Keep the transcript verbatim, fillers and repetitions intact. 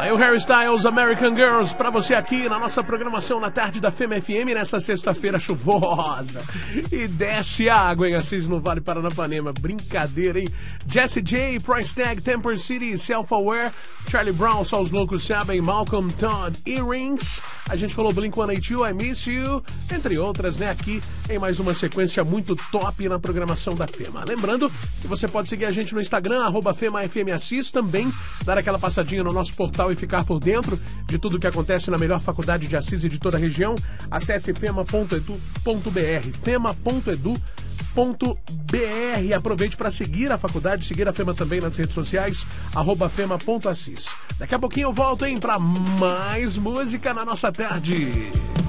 Aí o Harry Styles, American Girls, pra você aqui na nossa programação na tarde da Fema F M, nessa sexta-feira chuvosa. E desce a água em Assis, no Vale Paranapanema. Brincadeira, hein? Jessie J, Price Tag, Temper City, Self-Aware, Charlie Brown, só os loucos sabem, Malcolm Todd, Earrings. A gente falou Blink one eighty-two, I Miss You, entre outras, né? Aqui em mais uma sequência muito top na programação da Fema. Lembrando que você pode seguir a gente no Instagram, arroba FemaFMAssis, também dar aquela passadinha no nosso portal e ficar por dentro de tudo que acontece na melhor faculdade de Assis e de toda a região. Acesse fema ponto edu ponto br, fema ponto edu ponto br. Aproveite para seguir a faculdade, seguir a Fema também nas redes sociais, arroba fema ponto assis. Daqui a pouquinho eu volto, hein, para mais música na nossa tarde.